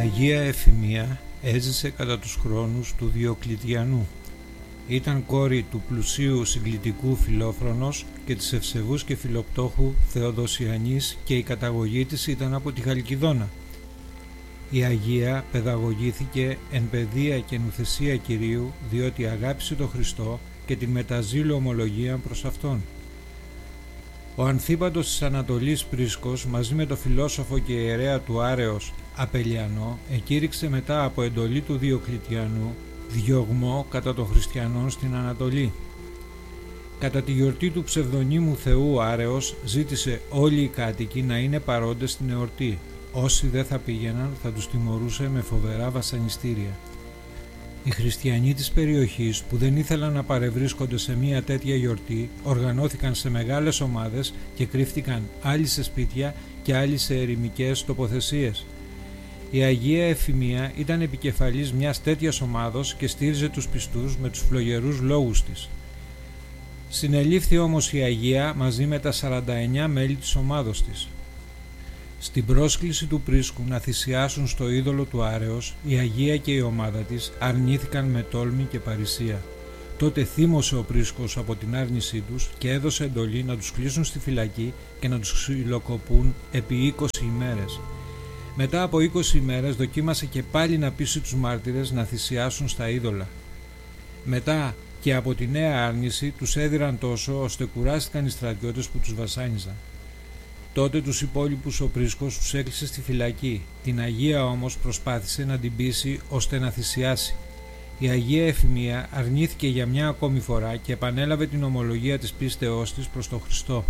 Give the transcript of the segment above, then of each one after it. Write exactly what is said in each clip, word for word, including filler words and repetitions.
Αγία Εφημία έζησε κατά τους χρόνους του Διοκλητιανού. Ήταν κόρη του πλουσίου συγκλητικού Φιλόφρονος και της ευσεβούς και φιλοπτόχου Θεοδοσιανής και η καταγωγή της ήταν από τη Χαλκιδόνα. Η Αγία παιδαγωγήθηκε εν παιδεία και νουθεσία Κυρίου, διότι αγάπησε τον Χριστό και την μεταζήλου ομολογία προς Αυτόν. Ο Ανθίπατος της Ανατολής Πρίσκος μαζί με το φιλόσοφο και ιερέα του Άρεος Απελιανό εκήρυξε μετά από εντολή του Διοκλητιανού διωγμό κατά των χριστιανών στην Ανατολή. Κατά τη γιορτή του ψευδονύμου Θεού Άρεος ζήτησε όλοι οι κάτοικοι να είναι παρόντες στην εορτή. Όσοι δεν θα πήγαιναν θα τους τιμωρούσε με φοβερά βασανιστήρια. Οι χριστιανοί της περιοχής που δεν ήθελαν να παρευρίσκονται σε μια τέτοια γιορτή οργανώθηκαν σε μεγάλες ομάδες και κρύφτηκαν άλλοι σε σπίτια και άλλοι σε ερημικές τοποθεσίες. Η Αγία Εφημία ήταν επικεφαλής μιας τέτοιας ομάδος και στήριζε τους πιστούς με τους φλογερούς λόγους της. Συνελήφθη όμως η Αγία μαζί με τα σαράντα εννέα μέλη της ομάδος της. Στην πρόσκληση του Πρίσκου να θυσιάσουν στο είδωλο του Άρεος, η Αγία και η ομάδα της αρνήθηκαν με τόλμη και παρησία. Τότε θύμωσε ο Πρίσκος από την άρνησή τους και έδωσε εντολή να τους κλείσουν στη φυλακή και να τους ξυλοκοπούν επί είκοσι ημέρες. Μετά από είκοσι ημέρες δοκίμασε και πάλι να πείσει τους μάρτυρες να θυσιάσουν στα είδωλα. Μετά και από τη νέα άρνηση τους έδιραν τόσο ώστε κουράστηκαν οι στρατιώτες που τους βασάνιζαν. Τότε τους υπόλοιπους ο Πρίσκος τους έκλεισε στη φυλακή. Την Αγία όμως προσπάθησε να την πείσει ώστε να θυσιάσει. Η Αγία Εφημία αρνήθηκε για μια ακόμη φορά και επανέλαβε την ομολογία της πίστεώς της προς τον Χριστό.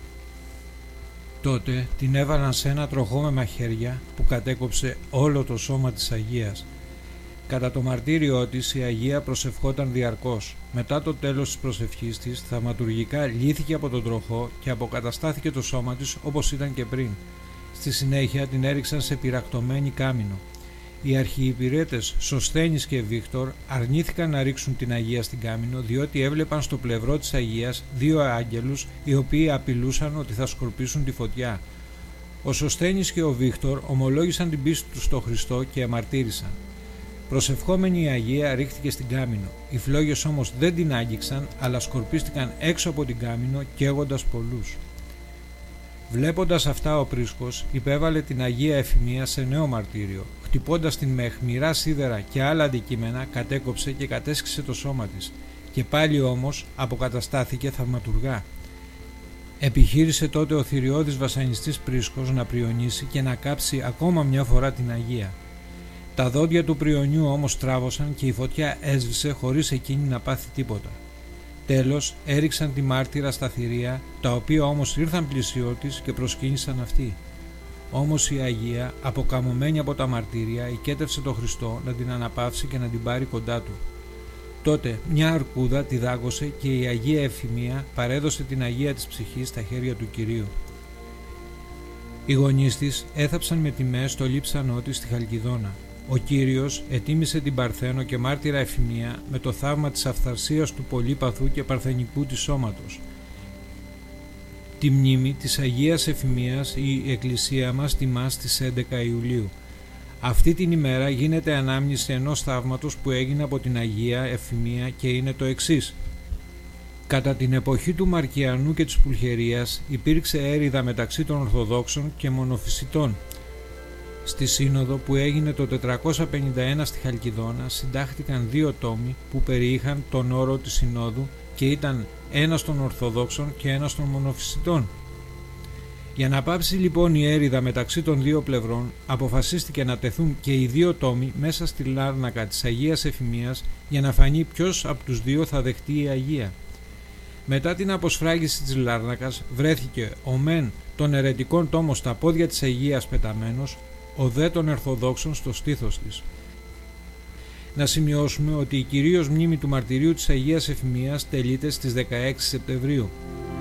Τότε την έβαλαν σε ένα τροχό με μαχαίρια που κατέκοψε όλο το σώμα της Αγίας. Κατά το μαρτύριό της η Αγία προσευχόταν διαρκώς. Μετά το τέλος της προσευχής της θαυματουργικά λύθηκε από τον τροχό και αποκαταστάθηκε το σώμα της όπως ήταν και πριν. Στη συνέχεια την έριξαν σε πυρακτωμένη κάμινο. Οι αρχιυπηρέτες Σωσθένης και Βίκτορ αρνήθηκαν να ρίξουν την Αγία στην κάμινο διότι έβλεπαν στο πλευρό της Αγίας δύο άγγελους οι οποίοι απειλούσαν ότι θα σκορπίσουν τη φωτιά. Ο Σωσθένης και ο Βίκτορ ομολόγησαν την πίστη τους στο Χριστό και αμαρτύρησαν. Προσευχόμενη η Αγία ρίχτηκε στην κάμινο. Οι φλόγες όμως δεν την άγγιξαν, αλλά σκορπίστηκαν έξω από την κάμινο καίγοντας πολλούς. Βλέποντας αυτά ο Πρίσκος υπέβαλε την Αγία Εφημία σε νέο μαρτύριο. Χτυπώντας την με αιχμηρά σίδερα και άλλα αντικείμενα κατέκοψε και κατέσχισε το σώμα της. Και πάλι όμως αποκαταστάθηκε θαυματουργά. Επιχείρησε τότε ο θηριώδης βασανιστής Πρίσκος να πριονίσει και να κάψει ακόμα μια φορά την Αγία. Τα δόντια του πριονιού όμως τράβωσαν και η φωτιά έσβησε χωρίς εκείνη να πάθει τίποτα. Τέλος έριξαν τη μάρτυρα στα θηρία, τα οποία όμως ήρθαν πλησιό της και προσκύνησαν αυτή. Όμως η Αγία, αποκαμωμένη από τα μαρτύρια, οικέτευσε τον Χριστό να την αναπαύσει και να την πάρει κοντά του. Τότε μια αρκούδα τη δάγκωσε και η Αγία Εφημία παρέδωσε την Αγία της ψυχής στα χέρια του Κυρίου. Οι γονείς της έθαψαν με τιμές το λείψανό της στη Χαλκιδόνα. Ο Κύριος ετίμησε την Παρθένο και μάρτυρα Εφημία με το θαύμα της αυθαρσίας του πολύπαθου και παρθενικού της σώματος. Τη μνήμη της Αγίας Εφημίας η Εκκλησία μας τιμά στις έντεκα Ιουλίου. Αυτή την ημέρα γίνεται ανάμνηση ενός θαύματος που έγινε από την Αγία Εφημία και είναι το εξής. Κατά την εποχή του Μαρκιανού και της Πουλχερίας υπήρξε έρηδα μεταξύ των Ορθοδόξων και Μονοφυσιτών. Στη σύνοδο που έγινε το τετρακόσια πενήντα ένα στη Χαλκιδόνα συντάχθηκαν δύο τόμοι που περιείχαν τον όρο της συνόδου και ήταν ένας των Ορθοδόξων και ένας των Μονοφυσιτών. Για να πάψει λοιπόν η έρηδα μεταξύ των δύο πλευρών αποφασίστηκε να τεθούν και οι δύο τόμοι μέσα στη λάρνακα της Αγίας Εφημίας για να φανεί ποιος από τους δύο θα δεχτεί η Αγία. Μετά την αποσφράγιση της λάρνακας βρέθηκε ο μεν των αιρετικών τόμων στα πόδια της Αγίας πεταμένος, ο δε των Ορθοδόξων στο στήθος της. Να σημειώσουμε ότι η κυρίως μνήμη του μαρτυρίου της Αγίας Εφημίας τελείται στις δεκαέξι Σεπτεμβρίου.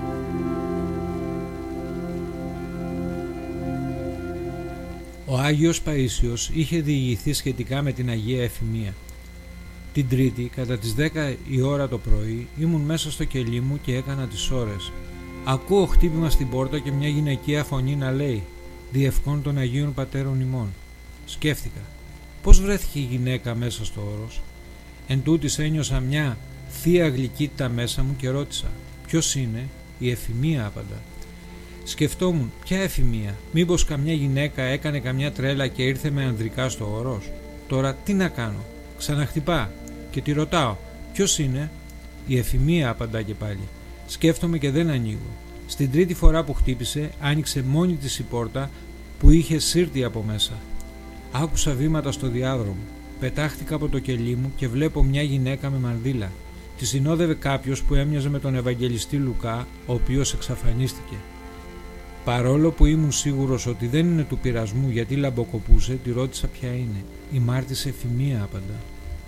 Ο Άγιος Παΐσιος είχε διηγηθεί σχετικά με την Αγία Εφημία. Την Τρίτη, κατά τις δέκα η ώρα το πρωί, ήμουν μέσα στο κελί μου και έκανα τις ώρες. Ακούω χτύπημα στην πόρτα και μια γυναικεία φωνή να λέει «Διευκόν των Αγίων Πατέρων ημών». Σκέφτηκα, Πώς βρέθηκε η γυναίκα μέσα στο όρος? Εν τούτης ένιωσα μια θεία γλυκύτητα μέσα μου και ρώτησα: ποιος είναι? Η Εφημεία, απαντά. Σκεφτόμουν, ποια Εφημεία? Μήπως καμιά γυναίκα έκανε καμιά τρέλα και ήρθε με ανδρικά στο όρος? Τώρα τι να κάνω? Ξαναχτυπά και τη ρωτάω: ποιος είναι? Η Εφημεία, απαντά και πάλι. Σκέφτομαι και δεν ανοίγω. Στην τρίτη φορά που χτύπησε, άνοιξε μόνη της η πόρτα που είχε σύρτη από μέσα. Άκουσα βήματα στο διάδρομο. Πετάχτηκα από το κελί μου και βλέπω μια γυναίκα με μανδύλα. Τη συνόδευε κάποιος που έμοιαζε με τον Ευαγγελιστή Λουκά, ο οποίος εξαφανίστηκε. Παρόλο που ήμουν σίγουρος ότι δεν είναι του πειρασμού γιατί λαμποκοπούσε, τη ρώτησα ποια είναι. Η Μάρτης Εφημεία, απαντά.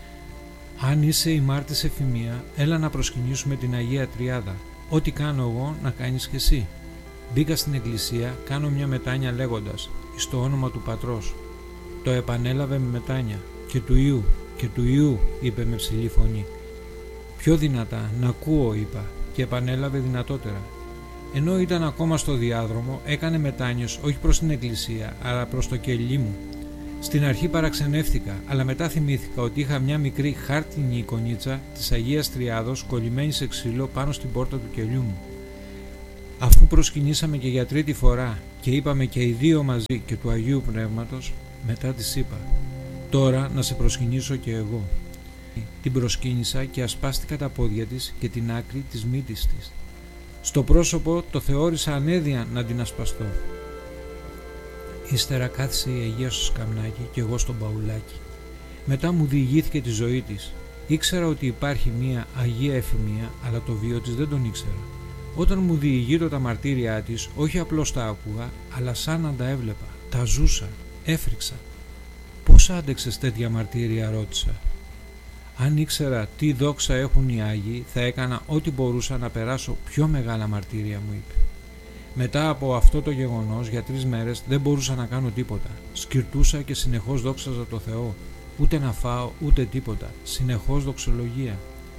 Αν είσαι η Μάρτης Εφημεία, έλα να προσκυνήσουμε την Αγία Τριάδα. Ό,τι κάνω εγώ, να κάνεις και εσύ. Μπήκα στην εκκλησία, κάνω μια μετάνια λέγοντας: εις το όνομα του Πατρός. Το επανέλαβε με μετάνια. Και του Υιού, και του Υιού, είπε με ψηλή φωνή. Πιο δυνατά, να ακούω, είπα, και επανέλαβε δυνατότερα. Ενώ ήταν ακόμα στο διάδρομο, έκανε μετάνιες όχι προς την εκκλησία, αλλά προς το κελί μου. Στην αρχή παραξενεύτηκα, αλλά μετά θυμήθηκα ότι είχα μια μικρή χάρτινη εικονίτσα της Αγίας Τριάδος κολλημένη σε ξύλο πάνω στην πόρτα του κελιού μου. Αφού προσκυνήσαμε και για τρίτη φορά και είπαμε και οι δύο μαζί και του Αγίου Πνεύματος, μετά της είπα: τώρα να σε προσκυνήσω και εγώ. Την προσκύνησα και ασπάστηκα τα πόδια της και την άκρη της μύτης της. Στο πρόσωπο το θεώρησα ανέδεια να την ασπαστώ. Ύστερα κάθισε η Αγία στο σκαμνάκι και εγώ στο μπαουλάκι. Μετά μου διηγήθηκε τη ζωή της. Ήξερα ότι υπάρχει μία Αγία Εφημεία, αλλά το βίο της δεν τον ήξερα. Όταν μου διηγείτο τα μαρτύρια της, όχι απλώς τα άκουγα, αλλά σαν να τα έβλεπα. Τα ζούσα, έφρυξα. Πώς άντεξες τέτοια μαρτύρια, ρώτησα. Αν ήξερα τι δόξα έχουν οι Άγιοι, θα έκανα ό,τι μπορούσα να περάσω πιο μεγάλα μαρτύρια, μου είπε. Μετά από αυτό το γεγονός, για τρεις μέρες δεν μπορούσα να κάνω τίποτα. Σκυρτούσα και συνεχώς δόξαζα το Θεό. Ούτε να φάω, ούτε τίποτα. Συνεχώς δοξολογία.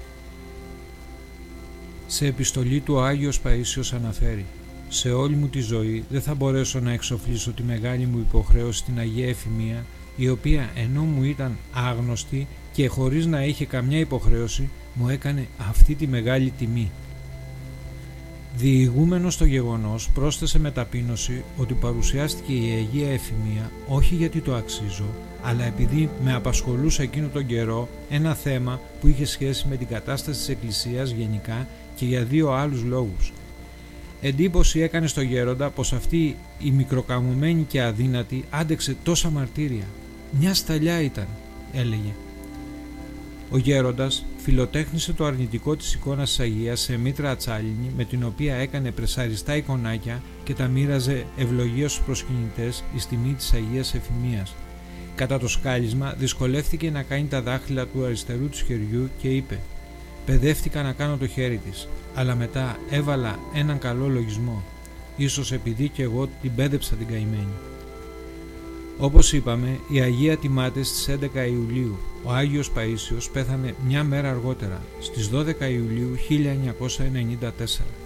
Σε επιστολή του ο Άγιος Παΐσιος αναφέρει: σε όλη μου τη ζωή δεν θα μπορέσω να εξοφλήσω τη μεγάλη μου υποχρέωση στην Αγία Εφημεία, η οποία ενώ μου ήταν άγνωστη και χωρίς να είχε καμιά υποχρέωση, μου έκανε αυτή τη μεγάλη τιμή. Διηγούμενος το γεγονός, πρόσθεσε με ταπείνωση ότι παρουσιάστηκε η Αγία Εφημεία όχι γιατί το αξίζω, αλλά επειδή με απασχολούσε εκείνο τον καιρό ένα θέμα που είχε σχέση με την κατάσταση της Εκκλησίας γενικά και για δύο άλλους λόγους. Εντύπωση έκανε στο γέροντα πως αυτή η μικροκαμωμένη και αδύνατη άντεξε τόσα μαρτύρια. Μια σταλιά ήταν, έλεγε. Ο γέροντας φιλοτέχνησε το αρνητικό της εικόνας της Αγίας σε μήτρα ατσάλινη, με την οποία έκανε πρεσαριστά εικονάκια και τα μοίραζε ευλογία στους προσκυνητές εις τιμή της Αγίας Εφημείας. Κατά το σκάλισμα δυσκολεύτηκε να κάνει τα δάχτυλα του αριστερού του χεριού και είπε: «Παιδεύτηκα να κάνω το χέρι της, αλλά μετά έβαλα έναν καλό λογισμό, ίσως επειδή και εγώ την πέδεψα την καημένη». Όπως είπαμε, η Αγία τιμάται στις έντεκα Ιουλίου. Ο Άγιος Παΐσιος πέθανε μια μέρα αργότερα, στις δώδεκα Ιουλίου χίλια εννιακόσια ενενήντα τέσσερα.